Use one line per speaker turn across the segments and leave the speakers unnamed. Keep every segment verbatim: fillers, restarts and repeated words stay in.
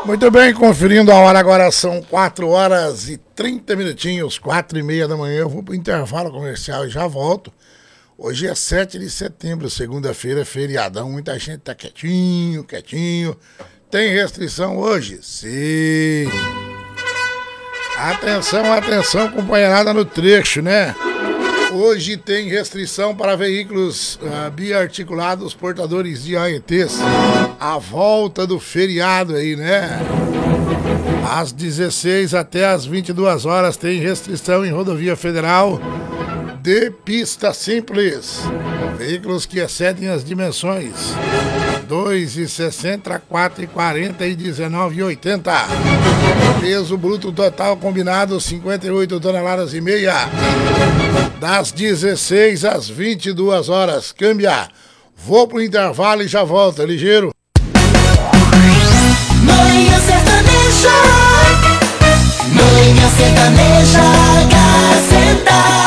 Muito bem, conferindo a hora agora, são quatro horas e trinta minutinhos, quatro e meia da manhã. Eu vou para o intervalo comercial e já volto. Hoje é sete de setembro, segunda-feira, feriadão. Muita gente tá quietinho, quietinho. Tem restrição hoje? Sim. Atenção, atenção, companheirada no trecho, né? Hoje tem restrição para veículos uh, biarticulados portadores de A E Ts. A volta do feriado aí, né? Às dezesseis até às vinte e duas horas tem restrição em rodovia federal de pista simples. Veículos que excedem as dimensões dois e sessenta, quatro e quarenta e dezenove e oitenta. Peso bruto total combinado cinquenta e oito toneladas e meia. Das dezesseis às vinte e duas horas. Câmbia. Vou pro intervalo e já volto, ligeiro.
Manhã Sertaneja. Manhã Sertaneja. Gazeta.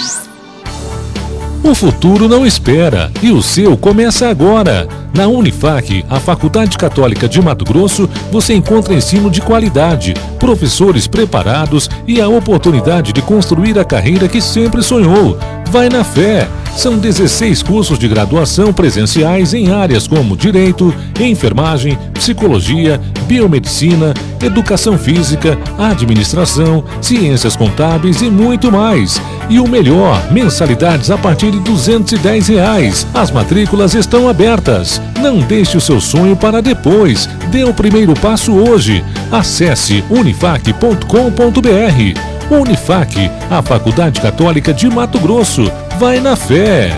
O futuro não espera e o seu começa agora. Na Unifac, a Faculdade Católica de Mato Grosso, você encontra ensino de qualidade, professores preparados e a oportunidade de construir a carreira que sempre sonhou. Vai na fé! São dezesseis cursos de graduação presenciais em áreas como Direito, Enfermagem, Psicologia, Biomedicina, Educação Física, Administração, Ciências Contábeis e muito mais. E o melhor, mensalidades a partir de duzentos e dez reais. As matrículas estão abertas. Não deixe o seu sonho para depois. Dê o primeiro passo hoje. Acesse unifac ponto com ponto br. Unifac, a Faculdade Católica de Mato Grosso. Vai na fé!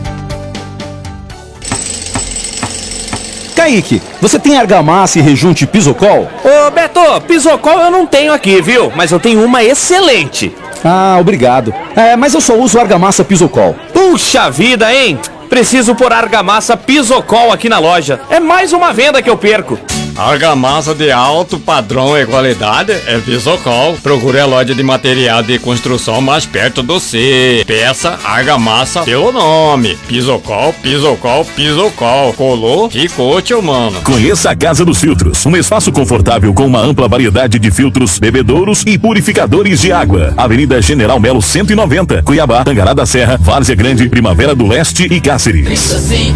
Kaique, você tem argamassa e rejunte Pisocol?
Ô Beto, Pisocol eu não tenho aqui, viu? Mas eu tenho uma excelente.
Ah, obrigado. É, mas eu só uso argamassa Pisocol.
Puxa vida, hein? Preciso pôr argamassa Pisocol aqui na loja. É mais uma venda que eu perco.
Argamassa de alto padrão e qualidade é Pisocol. Procure a loja de material de construção mais perto do C. Peça argamassa pelo nome. Pisocol, Pisocol, Pisocol. Colou, ficou, tio mano.
Conheça a Casa dos Filtros, um espaço confortável com uma ampla variedade de filtros, bebedouros e purificadores de água. Avenida General Melo cento e noventa, Cuiabá, Tangará da Serra, Várzea Grande, Primavera do Leste e Cáceres.